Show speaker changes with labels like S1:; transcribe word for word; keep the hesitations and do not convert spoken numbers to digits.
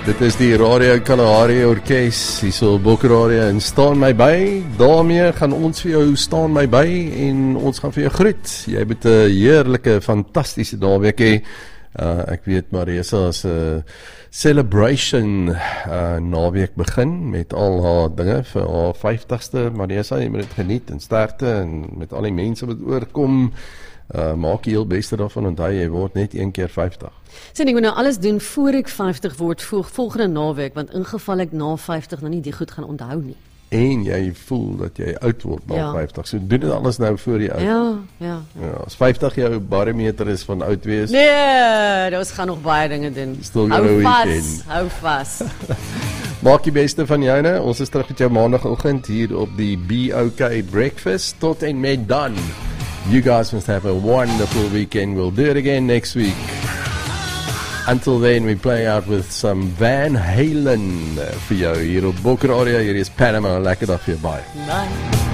S1: Dit is die Radio Kalahari Orkees, hier so Bokker Radio en Staan My By. Daarmee gaan ons vir jou Staan My By en ons gaan vir jou groet. Jy moet 'n heerlike, fantastiese naweek hê. Uh, ek weet Marisa se uh, celebration uh, naweek begin met al haar dinge vir haar vyftigste. Marisa, jy moet dit geniet en sterkte en met al die mense wat oorkom. Uh, maak jy heel beste daarvan, onthou jy word net een keer vyftig.
S2: So, ek moet nou alles doen voor ek vyftig word, volg, volgende naweek, want ingeval ek na vyftig nou nie die goed gaan onthou nie.
S1: En jy voel dat jy oud word na
S2: Ja.
S1: vyftig, so doen dit alles nou voor jy oud.
S2: Ja, ja.
S1: Ja, as vyftig jou barometer is van oud wees,
S2: Nee, ons gaan nog baie dinge doen.
S1: Still got
S2: Hou
S1: a
S2: vas,
S1: weekend.
S2: hou vas.
S1: maak die beste van joune. Ons is terug met jou maandagoggend hier op die B O K Breakfast. Tot en met dan. You guys must have a wonderful weekend. We'll do it again next week. Until then, we play out with some Van Halen uh, vir jou hier op Bokker Radio. Hier is Panama. Lekker dag vir jou. Bye.
S2: Bye.